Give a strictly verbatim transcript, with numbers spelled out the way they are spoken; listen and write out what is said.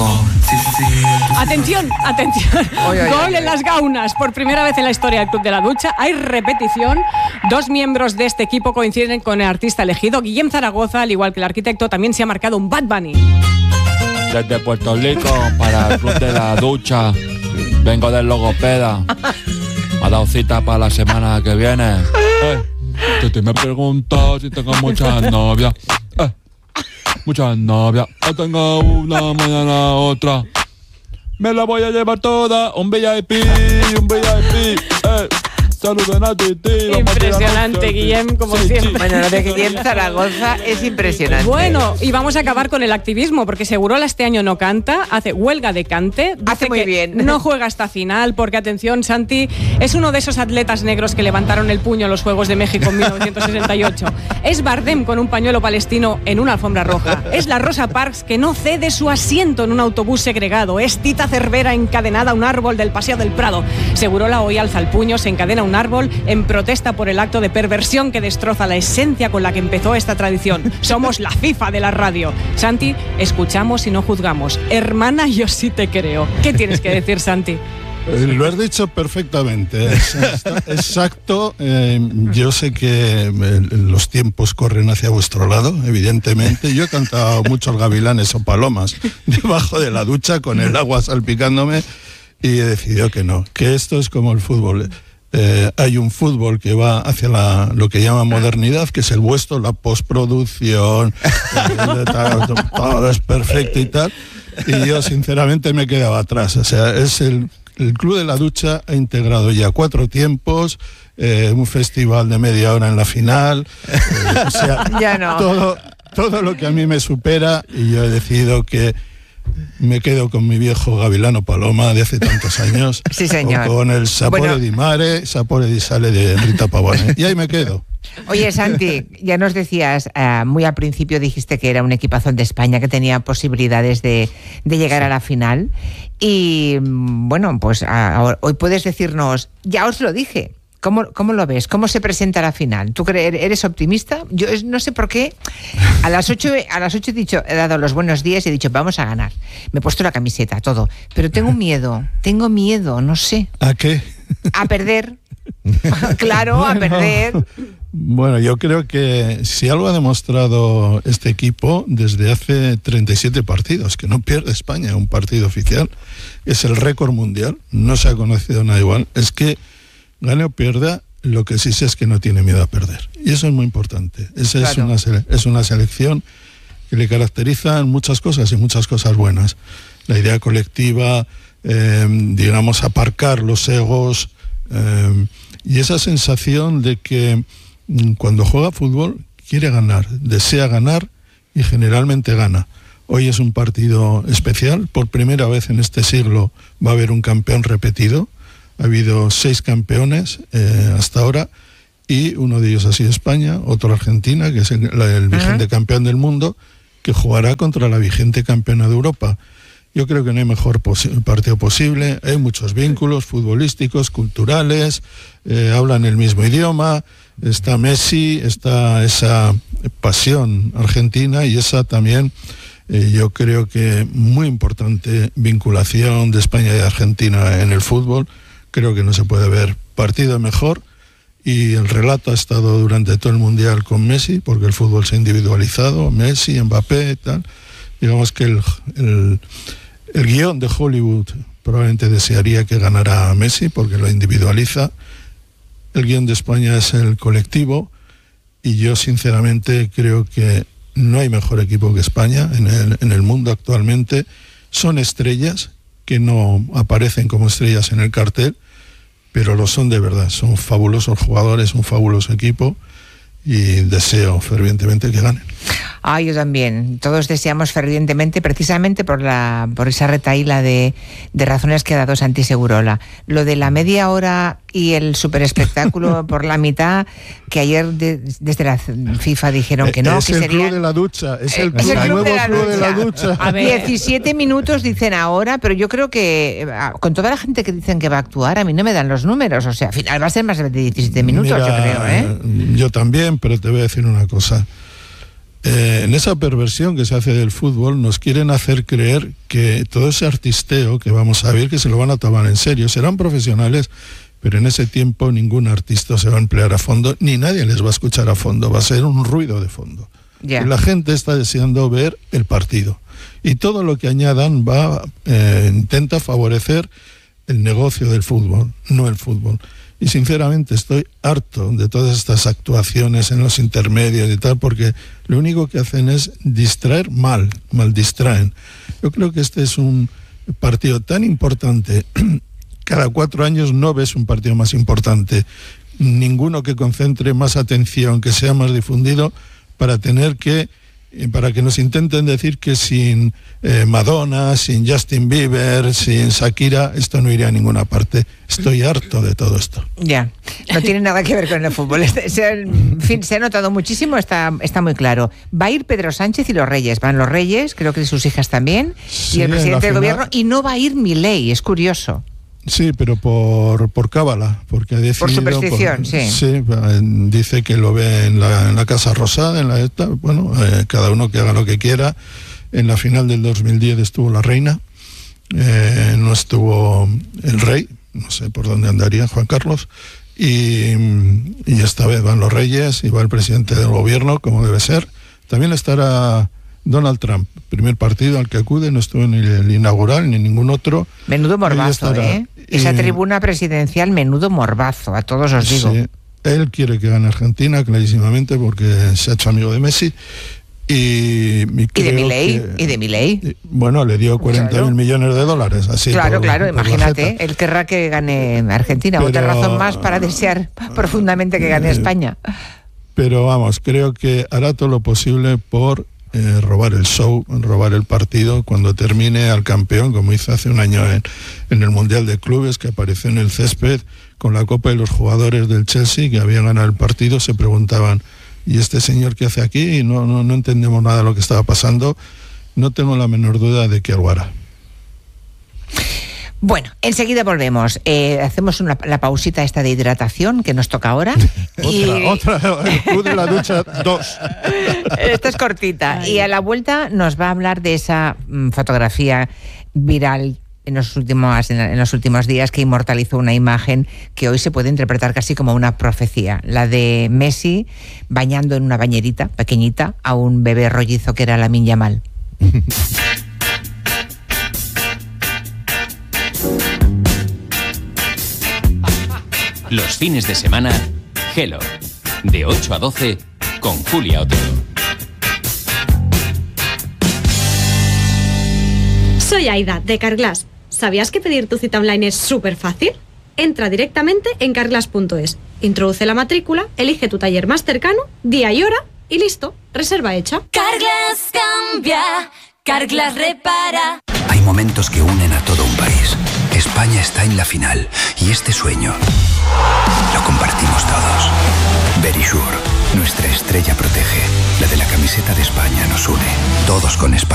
Atención, atención. Oye, oye, Gol oye. en las Gaunas. Por primera vez en la historia del Club de la Ducha hay repetición. Dos miembros de este equipo coinciden con el artista elegido. Guillem Zaragoza, al igual que el arquitecto, también se ha marcado un Bad Bunny. Desde Puerto Rico para el Club de la Ducha. Vengo del logopeda. Me ha dado cita para la semana que viene. Eh, Titi me pregunta si tengo muchas novias. Eh, muchas novias. Hoy tengo una, mañana otra. Me la voy a llevar toda. Un V I P, un V I P. Eh. Saluden a Titi. Impresionante, Guillem, como Sí, siempre. sí. Bueno, lo de Guillem Zaragoza es impresionante. Bueno, y vamos a acabar con el activismo, porque Segurola este año no canta, hace huelga de cante. Dice Hace muy que bien. No juega hasta final, porque, atención, Santi es uno de esos atletas negros que levantaron el puño en los Juegos de México en mil novecientos sesenta y ocho. Es Bardem con un pañuelo palestino en una alfombra roja. Es la Rosa Parks que no cede su asiento en un autobús segregado. Es Tita Cervera encadenada a un árbol del Paseo del Prado. Segurola hoy alza el puño, se encadena a un árbol en protesta por el acto de perversión que destroza la esencia con la que empezó esta tradición. Somos la FIFA de la radio. Santi, escuchamos y no juzgamos. Hermana, yo sí te creo. ¿Qué tienes que decir, Santi? Eh, Lo has dicho perfectamente, es, está- exacto. Eh, yo sé que eh, los tiempos corren hacia vuestro lado, evidentemente. Yo he cantado muchos gavilanes o palomas debajo de la ducha con el agua salpicándome y he decidido que no, que esto es como el fútbol. Eh, hay un fútbol que va hacia la, lo que llaman modernidad, que es el vuestro, la postproducción, eh, tal, todo es perfecto y tal. Y yo sinceramente me quedaba atrás. O sea, es el, el Club de la Ducha ha integrado ya cuatro tiempos, eh, un festival de media hora en la final. eh, o sea, Ya no. todo, todo lo que a mí me supera, y yo he decidido que me quedo con mi viejo gavilano paloma de hace tantos años. Sí, señor. O con el Sapore Bueno. di Mare, Sapore di Sale de Rita Pavone. Y ahí me quedo. Oye, Santi, ya nos decías, eh, muy al principio dijiste que era un equipazo de España que tenía posibilidades de, de llegar a la final. Y mm, bueno, pues a- ahora- hoy puedes decirnos, ya os lo dije. ¿Cómo, ¿Cómo lo ves? ¿Cómo se presenta la final? ¿Tú cre- eres optimista? Yo es- no sé por qué. A las ocho, a las ocho he dicho, he dado los buenos días y he dicho, vamos a ganar. Me he puesto la camiseta, todo. Pero tengo miedo, tengo miedo, no sé. ¿A qué? A perder. Claro, a Bueno. perder. Bueno, yo creo que si algo ha demostrado este equipo desde hace treinta y siete partidos, que no pierde España un partido oficial, es el récord mundial, no se ha conocido nada igual, es que gane o pierda, lo que sí sé es que no tiene miedo a perder. Y eso es muy importante. Esa es, Claro. una, sele- es una selección que le caracterizan muchas cosas y muchas cosas buenas. La idea colectiva, eh, digamos, aparcar los egos, eh, y esa sensación de que mm, cuando juega fútbol quiere ganar, desea ganar y generalmente gana. Hoy es un partido especial, por primera vez en este siglo va a haber un campeón repetido. Ha habido seis campeones eh, hasta ahora, y uno de ellos ha sido España, otro Argentina, que es el, la- el vigente campeón del mundo, que jugará contra la vigente campeona de Europa. Yo creo que no hay mejor posi- partido posible, hay muchos vínculos futbolísticos, culturales, eh, hablan el mismo idioma, está Messi, está esa pasión argentina y esa también, eh, yo creo que muy importante vinculación de España y de Argentina en el fútbol. Creo que no se puede ver partido mejor, y el relato ha estado durante todo el Mundial con Messi, porque el fútbol se ha individualizado, Messi, Mbappé y tal. Digamos que el, el, el guión de Hollywood probablemente desearía que ganara Messi, porque lo individualiza. El guión de España es el colectivo, y yo sinceramente creo que no hay mejor equipo que España en el, en el mundo actualmente. Son estrellas que no aparecen como estrellas en el cartel, pero lo son de verdad. Son fabulosos jugadores, un fabuloso equipo, y deseo fervientemente que ganen. Ah, yo también. Todos deseamos fervientemente, precisamente por la por esa retahíla de, de razones que ha dado Santi Segurola. Lo de la media hora y el superespectáculo por la mitad, que ayer de- desde la FIFA dijeron que no, es que el sería... club de la ducha, es el, Eh, club, es el club nuevo de la club de la ducha. ducha. A ver. diecisiete minutos dicen ahora, pero yo creo que eh, con toda la gente que dicen que va a actuar, a mí no me dan los números. O sea, al final va a ser más de diecisiete minutos, Mira, yo creo, ¿eh? Yo también, pero te voy a decir una cosa. eh, en esa perversión que se hace del fútbol nos quieren hacer creer que todo ese artisteo que vamos a ver, que se lo van a tomar en serio, serán profesionales, pero en ese tiempo ningún artista se va a emplear a fondo, ni nadie les va a escuchar a fondo, va a ser un ruido de fondo. Yeah. Y la gente está deseando ver el partido. Y todo lo que añadan va, eh, intenta favorecer el negocio del fútbol, no el fútbol. Y sinceramente estoy harto de todas estas actuaciones en los intermedios y tal, porque lo único que hacen es distraer mal, mal distraen. Yo creo que este es un partido tan importante. Cada cuatro años no ves un partido más importante, ninguno que concentre más atención, que sea más difundido, para tener que, para que nos intenten decir que sin eh, Madonna, sin Justin Bieber, sin Shakira, esto no iría a ninguna parte. Estoy harto de todo esto. Ya, no tiene nada que ver con el fútbol. Se ha, en fin, se ha notado muchísimo, está, está muy claro. Va a ir Pedro Sánchez y los Reyes. Van los Reyes, creo que sus hijas también, sí, y el presidente del gobierno, y no va a ir Milei, es curioso. Sí, pero por por cábala, porque ha decidido... Por superstición, por, sí. Sí, dice que lo ve en la, en la Casa Rosada, en la esta, bueno, eh, cada uno que haga lo que quiera. En la final del dos mil diez estuvo la reina, eh, no estuvo el rey, no sé por dónde andaría Juan Carlos, y, y esta vez van los Reyes y va el presidente del gobierno, como debe ser. También estará Donald Trump, primer partido al que acude, no estuvo en el inaugural ni en ningún otro. Menudo morbazo, ¿eh? Esa eh, tribuna presidencial, menudo morbazo, a todos os digo. Sí, él quiere que gane Argentina, clarísimamente, porque se ha hecho amigo de Messi. Y, y, ¿Y de Milei, que, y de Milei. Bueno, le dio cuarenta mil claro. millones de dólares. Así claro, por, claro, por imagínate, él querrá que gane Argentina. Pero, otra razón más para desear profundamente que gane eh, España. Pero vamos, creo que hará todo lo posible por eh, robar el show, robar el partido, cuando termine al campeón, como hizo hace un año en, en el Mundial de Clubes, que apareció en el césped con la copa, y los jugadores del Chelsea que habían ganado el partido se preguntaban: ¿y este señor qué hace aquí? Y no, no, no entendemos nada de lo que estaba pasando. No tengo la menor duda de que algo hará. Bueno, enseguida volvemos. Eh, hacemos una, la pausita esta de hidratación que nos toca ahora. y... Otra, otra, el club de la ducha dos. Esta es cortita. Ay. Y a la vuelta nos va a hablar de esa mm, fotografía viral en los últimos en los últimos días, que inmortalizó una imagen que hoy se puede interpretar casi como una profecía, la de Messi bañando en una bañerita pequeñita a un bebé rollizo que era Lamine Yamal. Los fines de semana, Hello, de ocho a doce, con Julia Otero. Soy Aida, de Carglass. ¿Sabías que pedir tu cita online es súper fácil? Entra directamente en carglass punto es, introduce la matrícula, elige tu taller más cercano, día y hora, y listo, reserva hecha. Carglass cambia, Carglass repara. Hay momentos que unen a todo un país. España está en la final, y este sueño lo compartimos todos. Verisure, nuestra estrella protege. La de la camiseta de España nos une. Todos con España.